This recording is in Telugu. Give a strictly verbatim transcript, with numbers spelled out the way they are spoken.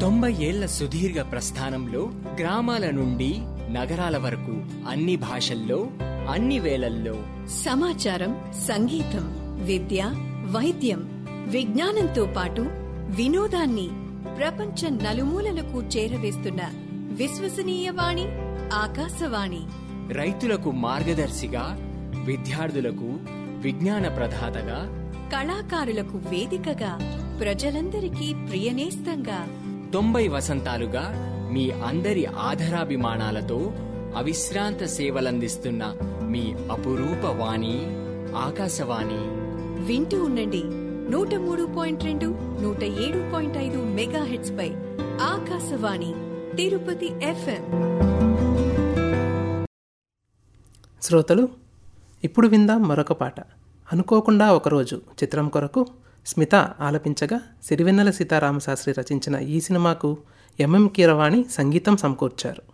తొంభై ఏళ్ల సుదీర్ఘ ప్రస్థానంలో గ్రామాల నుండి నగరాల వరకు అన్ని భాషల్లో అన్ని వేళల్లో సమాచారం, సంగీతం, విద్య, వైద్యం, విజ్ఞానంతో పాటు వినోదాన్ని ప్రపంచ నలుమూలలకు చేరవేస్తున్న విశ్వసనీయ వాణి ఆకాశవాణి. రైతులకు మార్గదర్శిగా, విద్యార్థులకు విజ్ఞాన ప్రదాతగా, కళాకారులకు వేదికగా, ప్రజలందరికీ ప్రియనేస్తంగా తొంభై వసంతాలుగా మీ అందరి ఆధరాభిమానాలతో అవిశ్రాంత సేవలందిస్తున్న మీ అపురూప వాణి ఆకాశవాణి. వింటూ ఉండండి నూట మూడు పాయింట్ రెండు నూట ఏడు పాయింట్ ఐదు మెగా హెడ్స్ పై ఆకాశవాణి తిరుపతి ఎఫ్ఎం. శ్రోతలు, ఇప్పుడు విందాం మరొక పాట. అనుకోకుండా ఒకరోజు చిత్రం కొరకు స్మిత ఆలపించగా సిరివెన్నెల సీతారామశాస్త్రి రచించిన ఈ సినిమాకు ఎంఎం కీరవాణి సంగీతం సమకూర్చారు.